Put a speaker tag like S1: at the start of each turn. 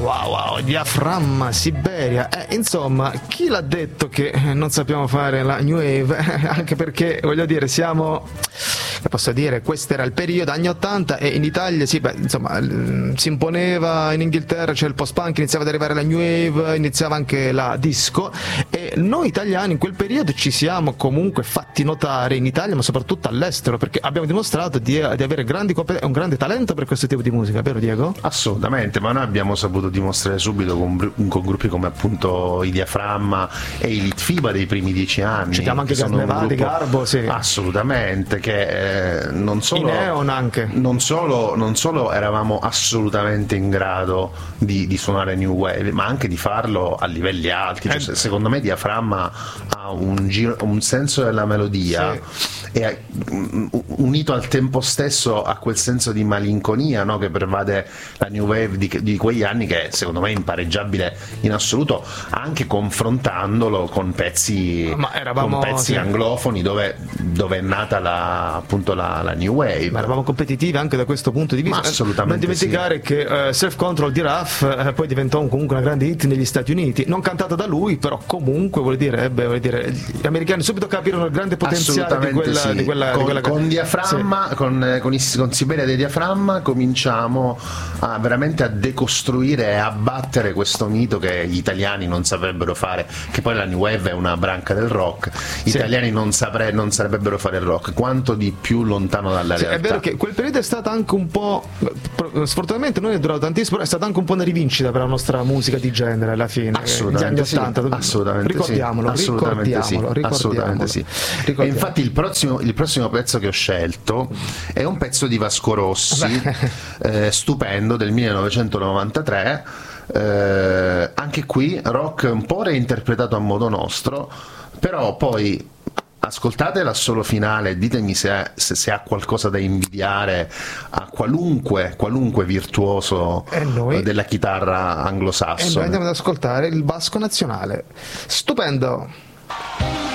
S1: wow, diaframma, Siberia. Insomma, chi l'ha detto che non sappiamo fare la New Wave? Anche perché, voglio dire, posso dire, questo era il periodo anni 80 e in Italia si imponeva, in Inghilterra c'è il post-punk, iniziava ad arrivare la New Wave, iniziava anche la disco, e noi italiani in quel periodo ci siamo comunque fatti notare in Italia, ma soprattutto all'estero, perché abbiamo dimostrato di avere un grande talento per questo tipo di musica, vero Diego?
S2: Assolutamente, ma noi abbiamo saputo dimostrare subito con gruppi come appunto i Diaframma e i Litfiba dei primi 10 anni.
S1: Citiamo anche Gasnevati, Garbo, sì.
S2: Assolutamente, che non solo,
S1: i Neon anche.
S2: Non solo eravamo assolutamente in grado di suonare New Wave, ma anche di farlo a livelli alti. Cioè, secondo me Diaframma ha un senso della melodia, sì, e unito al tempo stesso a quel senso di malinconia, no, che pervade la New Wave di quegli anni, che secondo me è impareggiabile in assoluto, anche confrontandolo con pezzi
S1: sì,
S2: anglofoni dove è nata appunto la New Wave.
S1: Ma eravamo competitivi anche da questo punto di vista.
S2: Ma assolutamente.
S1: Non dimenticare che Self Control di Ruff poi diventò comunque una grande hit negli Stati Uniti, non cantata da lui, però comunque vuol dire gli americani subito capirono il grande potenziale di quella
S2: con Diaframma, sì, con Siberia dei Diaframma cominciamo veramente a decostruire e abbattere questo mito che gli italiani non saprebbero fare, che poi la New Wave è una branca del rock, gli italiani non saprebbero fare il rock, quanto di più lontano dalla realtà.
S1: È vero che quel periodo è stato anche un po', sfortunatamente non è durato tantissimo, però è stata anche un po' una rivincita per la nostra musica di genere alla fine, negli anni 80.
S2: Assolutamente
S1: ricordiamolo.
S2: Assolutamente sì. E infatti il prossimo pezzo che ho scelto è un pezzo di Vasco Rossi, stupendo, del 1993, anche qui rock un po' reinterpretato a modo nostro, però poi ascoltate l'assolo finale e ditemi se ha qualcosa da invidiare a qualunque virtuoso della chitarra anglosassone.
S1: E noi andiamo ad ascoltare il Basco Nazionale. Stupendo!